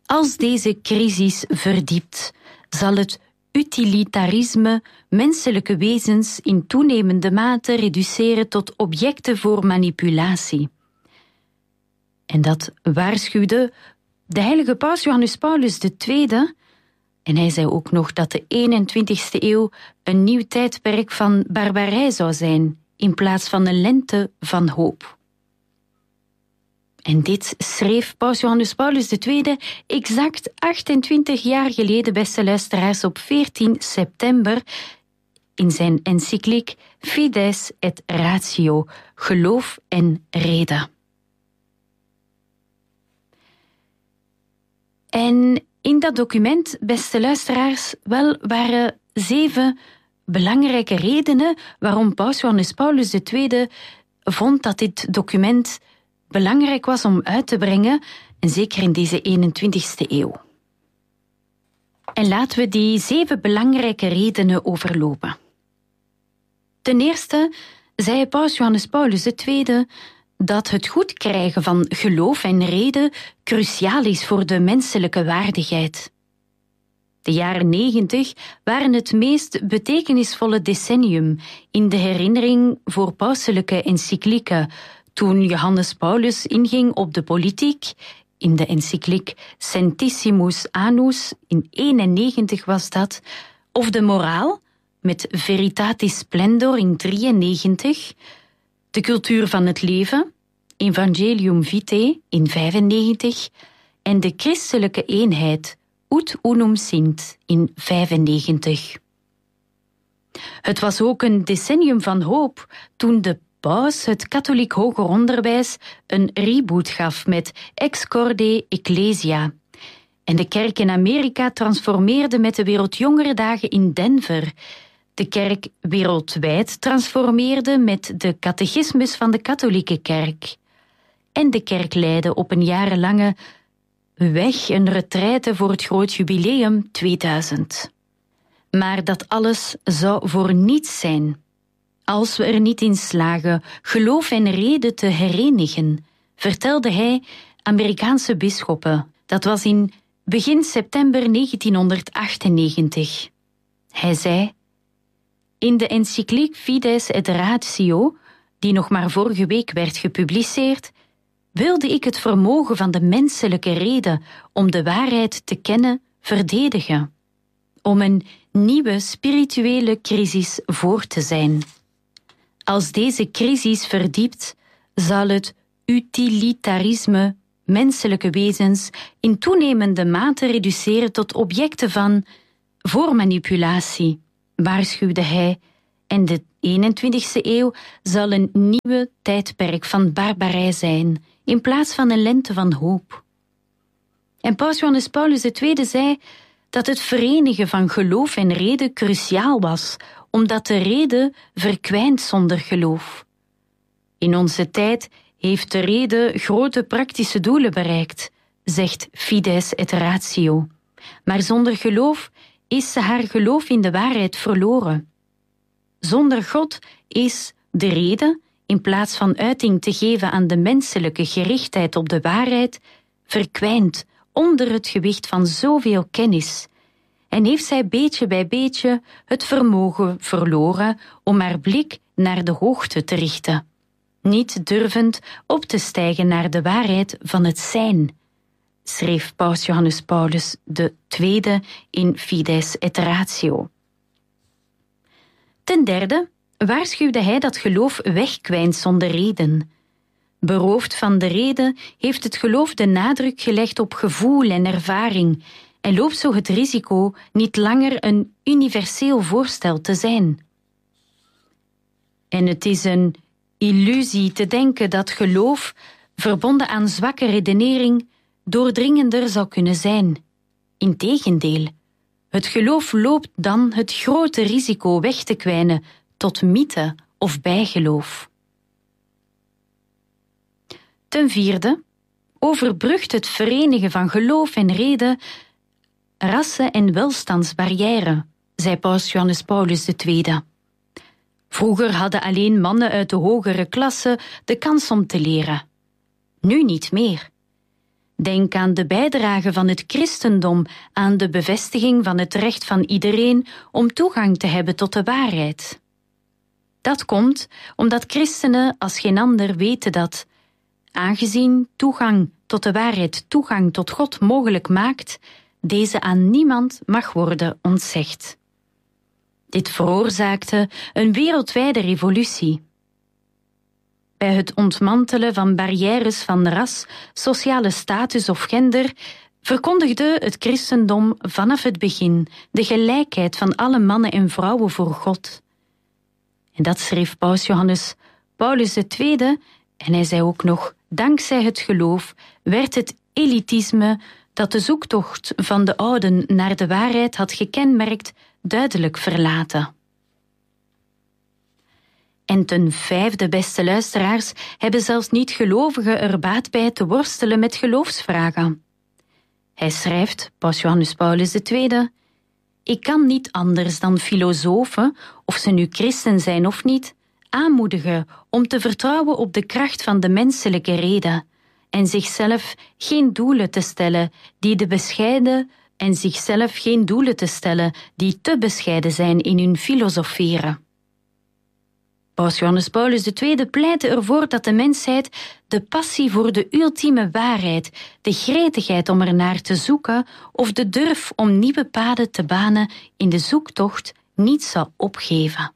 Als deze crisis verdiept, zal het utilitarisme menselijke wezens in toenemende mate reduceren tot objecten voor manipulatie. En dat waarschuwde de heilige paus Johannes Paulus II. En hij zei ook nog dat de 21ste eeuw een nieuw tijdperk van barbarij zou zijn, in plaats van een lente van hoop. En dit schreef paus Johannes Paulus II exact 28 jaar geleden, beste luisteraars, op 14 september in zijn encycliek Fides et Ratio, geloof en rede. En in dat document, beste luisteraars, waren 7 belangrijke redenen waarom paus Johannes Paulus II vond dat dit document belangrijk was om uit te brengen, en zeker in deze 21ste eeuw. En laten we die 7 belangrijke redenen overlopen. Ten eerste zei paus Johannes Paulus II dat het goed krijgen van geloof en reden cruciaal is voor de menselijke waardigheid. De jaren 90 waren het meest betekenisvolle decennium in de herinnering voor pauselijke encyclieken, toen Johannes Paulus inging op de politiek, in de encycliek Centissimus Annus, in 91 was dat, of de moraal, met Veritatis Splendor in 93, de cultuur van het leven, Evangelium Vitae in 95, en de christelijke eenheid, Ut Unum Sint in 95. Het was ook een decennium van hoop toen de paus het katholiek hoger onderwijs een reboot gaf met Ex Corde Ecclesia. En de kerk in Amerika transformeerde met de Wereldjongerendagen in Denver. De kerk wereldwijd transformeerde met de catechismus van de katholieke kerk. En de kerk leidde op een jarenlange weg een retraite voor het groot jubileum 2000. Maar dat alles zou voor niets zijn als we er niet in slagen geloof en reden te herenigen, vertelde hij Amerikaanse bisschoppen. Dat was in begin september 1998. Hij zei: in de encycliek Fides et Ratio, die nog maar vorige week werd gepubliceerd, wilde ik het vermogen van de menselijke reden om de waarheid te kennen verdedigen, om een nieuwe spirituele crisis voor te zijn. Als deze crisis verdiept, zal het utilitarisme menselijke wezens in toenemende mate reduceren tot objecten van voormanipulatie, waarschuwde hij, en de 21ste eeuw zal een nieuwe tijdperk van barbarij zijn, in plaats van een lente van hoop. En paus Johannes Paulus II zei dat het verenigen van geloof en reden cruciaal was, omdat de reden verkwijnt zonder geloof. In onze tijd heeft de reden grote praktische doelen bereikt, zegt Fides et Ratio. Maar zonder geloof is ze haar geloof in de waarheid verloren. Zonder God is de reden, in plaats van uiting te geven aan de menselijke gerichtheid op de waarheid, verkwijnt onder het gewicht van zoveel kennis, en heeft zij beetje bij beetje het vermogen verloren om haar blik naar de hoogte te richten, niet durvend op te stijgen naar de waarheid van het zijn, schreef paus Johannes Paulus II in Fides et Ratio. Ten derde waarschuwde hij dat geloof wegkwijnt zonder reden. Beroofd van de reden heeft het geloof de nadruk gelegd op gevoel en ervaring en loopt zo het risico niet langer een universeel voorstel te zijn. En het is een illusie te denken dat geloof, verbonden aan zwakke redenering, doordringender zou kunnen zijn. Integendeel, het geloof loopt dan het grote risico weg te kwijnen tot mythe of bijgeloof. Ten vierde overbrugt het verenigen van geloof en reden rassen- en welstandsbarrière, zei paus Johannes Paulus II. Vroeger hadden alleen mannen uit de hogere klasse de kans om te leren. Nu niet meer. Denk aan de bijdrage van het christendom aan de bevestiging van het recht van iedereen om toegang te hebben tot de waarheid. Dat komt omdat christenen als geen ander weten dat, aangezien toegang tot de waarheid toegang tot God mogelijk maakt, deze aan niemand mag worden ontzegd. Dit veroorzaakte een wereldwijde revolutie. Bij het ontmantelen van barrières van ras, sociale status of gender verkondigde het christendom vanaf het begin de gelijkheid van alle mannen en vrouwen voor God. En dat schreef paus Johannes Paulus II, en hij zei ook nog, dankzij het geloof werd het elitisme dat de zoektocht van de ouden naar de waarheid had gekenmerkt, duidelijk verlaten. En ten vijfde, beste luisteraars, hebben zelfs niet-gelovigen er baat bij te worstelen met geloofsvragen. Hij schrijft, paus Johannes Paulus II, ik kan niet anders dan filosofen, of ze nu christen zijn of niet, aanmoedigen om te vertrouwen op de kracht van de menselijke rede en zichzelf geen doelen te stellen die te bescheiden zijn in hun filosoferen. Paus Johannes Paulus II pleitte ervoor dat de mensheid de passie voor de ultieme waarheid, de gretigheid om ernaar te zoeken of de durf om nieuwe paden te banen in de zoektocht niet zou opgeven.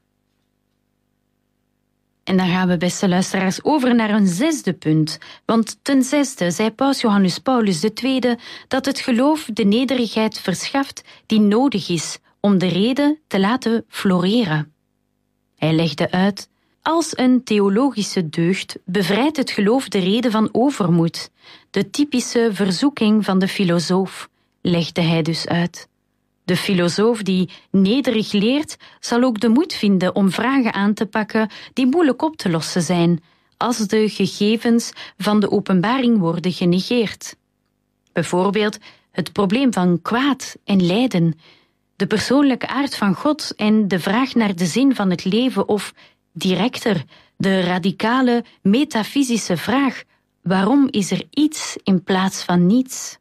En dan gaan we, beste luisteraars, over naar een zesde punt. Want ten zesde zei paus Johannes Paulus II dat het geloof de nederigheid verschaft die nodig is om de rede te laten floreren. Hij legde uit, als een theologische deugd bevrijdt het geloof de rede van overmoed, de typische verzoeking van de filosoof, legde hij dus uit. De filosoof die nederig leert, zal ook de moed vinden om vragen aan te pakken die moeilijk op te lossen zijn, als de gegevens van de openbaring worden genegeerd. Bijvoorbeeld het probleem van kwaad en lijden, de persoonlijke aard van God en de vraag naar de zin van het leven of, directer, de radicale metafysische vraag, waarom is er iets in plaats van niets?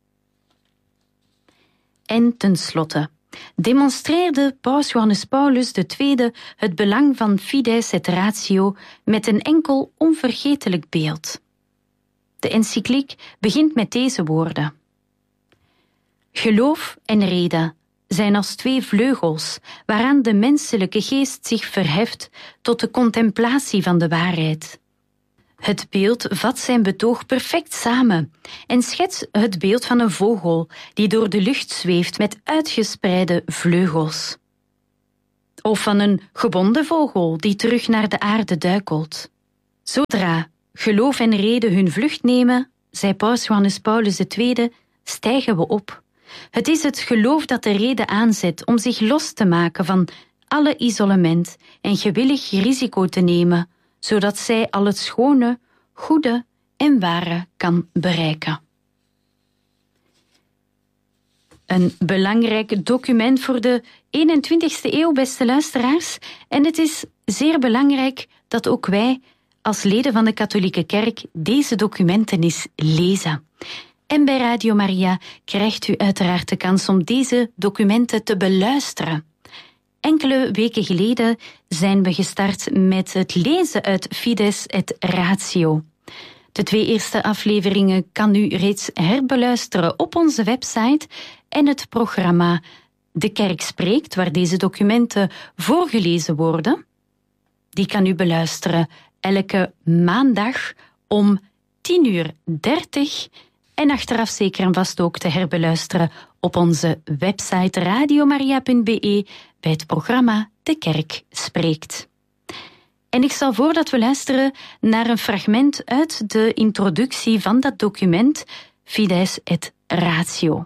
En tenslotte demonstreerde paus Johannes Paulus II het belang van fides et ratio met een enkel onvergetelijk beeld. De encycliek begint met deze woorden. Geloof en rede zijn als twee vleugels waaraan de menselijke geest zich verheft tot de contemplatie van de waarheid. Het beeld vat zijn betoog perfect samen en schetst het beeld van een vogel die door de lucht zweeft met uitgespreide vleugels. Of van een gebonden vogel die terug naar de aarde duikelt. Zodra geloof en rede hun vlucht nemen, zei paus Johannes Paulus II, stijgen we op. Het is het geloof dat de rede aanzet om zich los te maken van alle isolement en gewillig risico te nemen, zodat zij al het schone, goede en ware kan bereiken. Een belangrijk document voor de 21e eeuw, beste luisteraars. En het is zeer belangrijk dat ook wij, als leden van de katholieke kerk, deze documenten eens lezen. En bij Radio Maria krijgt u uiteraard de kans om deze documenten te beluisteren. Enkele weken geleden zijn we gestart met het lezen uit Fides et Ratio. De 2 eerste afleveringen kan u reeds herbeluisteren op onze website en het programma De Kerk Spreekt, waar deze documenten voorgelezen worden. Die kan u beluisteren elke maandag om 10:30 en achteraf zeker en vast ook te herbeluisteren op onze website radiomaria.be bij het programma De Kerk Spreekt. En ik stel voor dat we luisteren naar een fragment uit de introductie van dat document Fides et Ratio.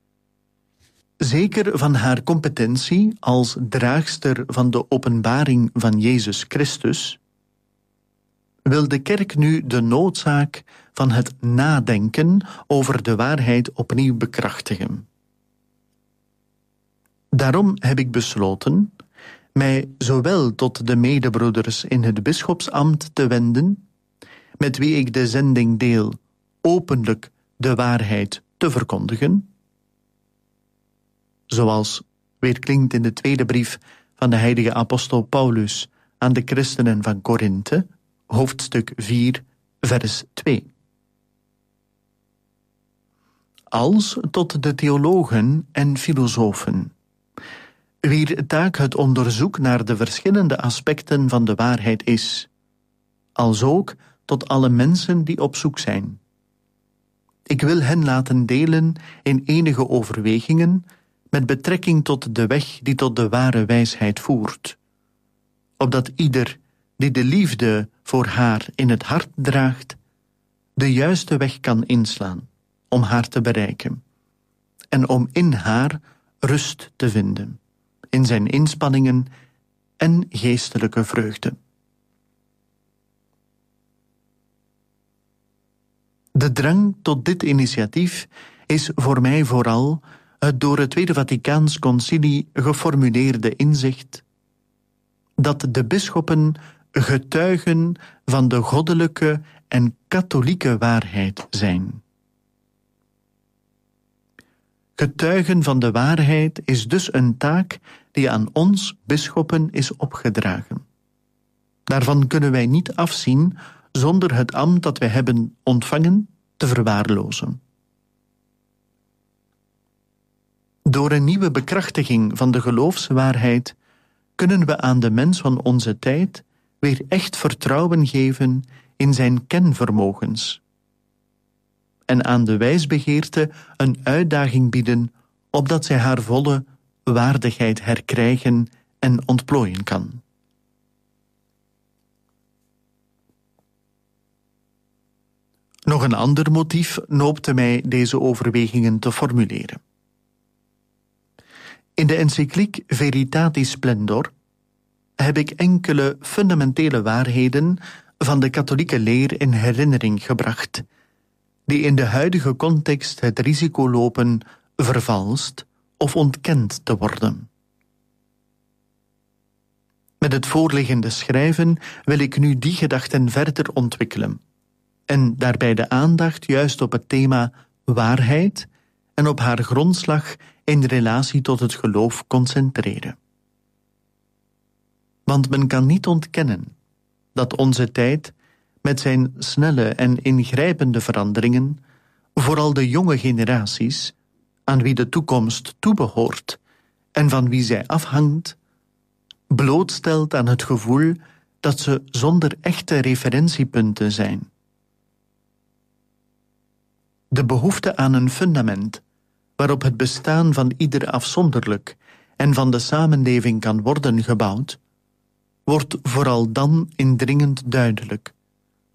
Zeker van haar competentie als draagster van de openbaring van Jezus Christus, wil de kerk nu de noodzaak van het nadenken over de waarheid opnieuw bekrachtigen. Daarom heb ik besloten mij zowel tot de medebroeders in het bisschopsambt te wenden, met wie ik de zending deel openlijk de waarheid te verkondigen, zoals weerklinkt in de tweede brief van de heilige apostel Paulus aan de christenen van Korinthe, hoofdstuk 4, vers 2. Als tot de theologen en filosofen, wier taak het onderzoek naar de verschillende aspecten van de waarheid is, als ook tot alle mensen die op zoek zijn. Ik wil hen laten delen in enige overwegingen met betrekking tot de weg die tot de ware wijsheid voert, opdat ieder die de liefde voor haar in het hart draagt, de juiste weg kan inslaan om haar te bereiken en om in haar rust te vinden, in zijn inspanningen en geestelijke vreugde. De drang tot dit initiatief is voor mij vooral het door het Tweede Vaticaans Concilie geformuleerde inzicht dat de bisschoppen getuigen van de goddelijke en katholieke waarheid zijn. Getuigen van de waarheid is dus een taak die aan ons bisschoppen is opgedragen. Daarvan kunnen wij niet afzien zonder het ambt dat wij hebben ontvangen te verwaarlozen. Door een nieuwe bekrachtiging van de geloofswaarheid kunnen we aan de mens van onze tijd weer echt vertrouwen geven in zijn kenvermogens en aan de wijsbegeerte een uitdaging bieden opdat zij haar volle waardigheid herkrijgen en ontplooien kan. Nog een ander motief noopte mij deze overwegingen te formuleren. In de encycliek Veritatis Splendor heb ik enkele fundamentele waarheden van de katholieke leer in herinnering gebracht, die in de huidige context het risico lopen vervalst of ontkend te worden. Met het voorliggende schrijven wil ik nu die gedachten verder ontwikkelen en daarbij de aandacht juist op het thema waarheid en op haar grondslag in relatie tot het geloof concentreren. Want men kan niet ontkennen dat onze tijd met zijn snelle en ingrijpende veranderingen vooral de jonge generaties, aan wie de toekomst toebehoort en van wie zij afhangt, blootstelt aan het gevoel dat ze zonder echte referentiepunten zijn. De behoefte aan een fundament waarop het bestaan van ieder afzonderlijk en van de samenleving kan worden gebouwd, wordt vooral dan indringend duidelijk,